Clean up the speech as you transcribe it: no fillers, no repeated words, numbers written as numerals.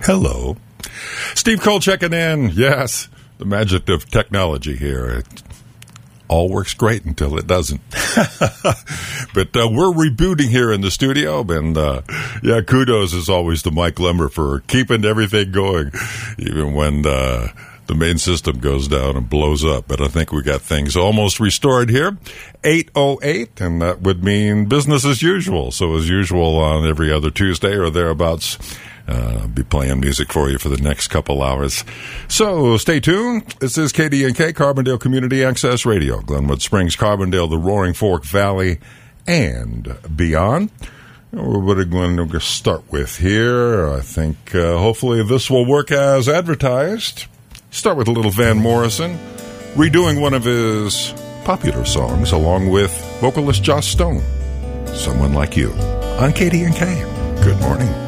Hello. Steve Cole checking in. Yes, the magic of technology here. It all works great until it doesn't. But we're rebooting here in the studio, and kudos as always to Mike Lemmer for keeping everything going, even when the main system goes down and blows up. But I think we got things almost restored here. 8:08, and that would mean business as usual. So as usual on every other Tuesday or thereabouts, be playing music for you for the next couple hours. So stay tuned. This is KDNK, Carbondale Community Access Radio, Glenwood Springs, Carbondale, the Roaring Fork Valley, and beyond. What are we going to start with here? I think hopefully this will work as advertised. Start with a little Van Morrison, redoing one of his popular songs along with vocalist Joss Stone, Someone Like You, on KDNK. Good morning.